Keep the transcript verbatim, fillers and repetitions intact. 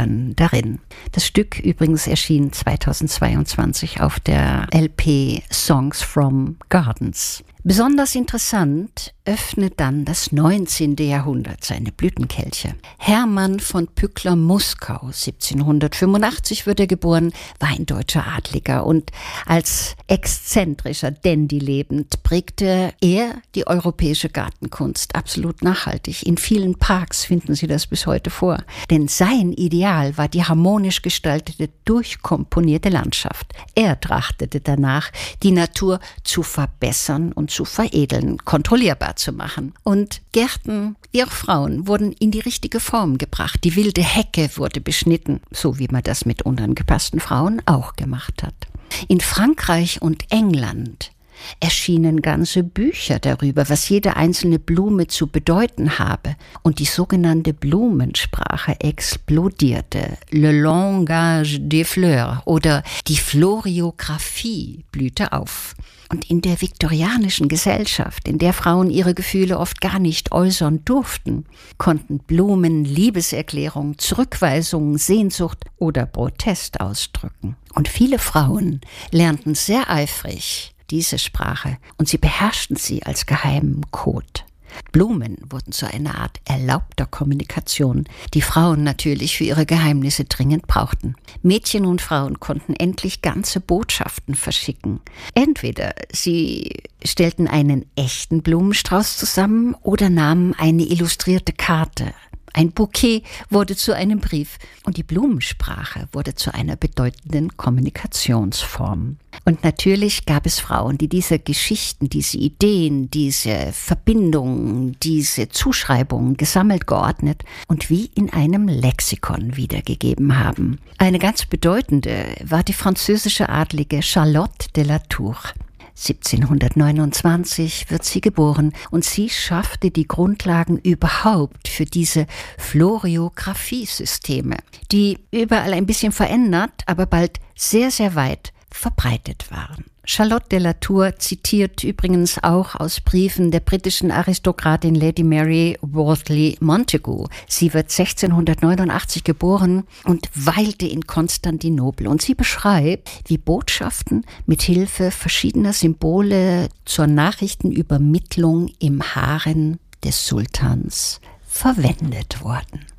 Opern darin. Das Stück übrigens erschien zweitausendzweiundzwanzig auf der L P Songs from Gardens. Besonders interessant öffnet dann das neunzehnte Jahrhundert seine Blütenkelche. Hermann von Pückler-Muskau, siebzehnhundertfünfundachtzig wird er geboren, war ein deutscher Adliger und als exzentrischer Dandy lebend prägte er die europäische Gartenkunst absolut nachhaltig. In vielen Parks finden Sie das bis heute vor. Denn sein Ideal war die harmonisch gestaltete, durchkomponierte Landschaft. Er trachtete danach, die Natur zu verbessern und zu veredeln, kontrollierbar zu machen. Und Gärten, wie auch Frauen, wurden in die richtige Form gebracht. Die wilde Hecke wurde beschnitten, so wie man das mit unangepassten Frauen auch gemacht hat. In Frankreich und England erschienen ganze Bücher darüber, was jede einzelne Blume zu bedeuten habe. Und die sogenannte Blumensprache explodierte. Le langage des fleurs oder die Floriographie blühte auf. Und in der viktorianischen Gesellschaft, in der Frauen ihre Gefühle oft gar nicht äußern durften, konnten Blumen Liebeserklärung, Zurückweisung, Sehnsucht oder Protest ausdrücken. Und viele Frauen lernten sehr eifrig diese Sprache und sie beherrschten sie als geheimen Code. Blumen wurden zu einer Art erlaubter Kommunikation, die Frauen natürlich für ihre Geheimnisse dringend brauchten. Mädchen und Frauen konnten endlich ganze Botschaften verschicken. Entweder sie stellten einen echten Blumenstrauß zusammen oder nahmen eine illustrierte Karte. Ein Bouquet wurde zu einem Brief und die Blumensprache wurde zu einer bedeutenden Kommunikationsform. Und natürlich gab es Frauen, die diese Geschichten, diese Ideen, diese Verbindungen, diese Zuschreibungen gesammelt, geordnet und wie in einem Lexikon wiedergegeben haben. Eine ganz bedeutende war die französische Adlige Charlotte de la Tour. siebzehnhundertneunundzwanzig wird sie geboren und sie schaffte die Grundlagen überhaupt für diese Floriographie-Systeme, die überall ein bisschen verändert, aber bald sehr, sehr weit verbreitet waren. Charlotte de la Tour zitiert übrigens auch aus Briefen der britischen Aristokratin Lady Mary Wortley Montagu. Sie wird sechzehnhundertneunundachtzig geboren und weilte in Konstantinopel. Und sie beschreibt, wie Botschaften mit Hilfe verschiedener Symbole zur Nachrichtenübermittlung im Harem des Sultans verwendet wurden.